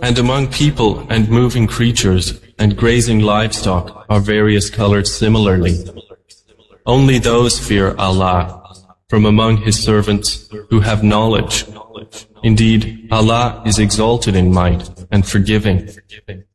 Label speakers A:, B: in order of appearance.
A: And among people and moving creatures and grazing livestock are various colors similarly. Only those fear Allah from among His servants who have knowledge. Indeed, Allah is exalted in might and forgiving.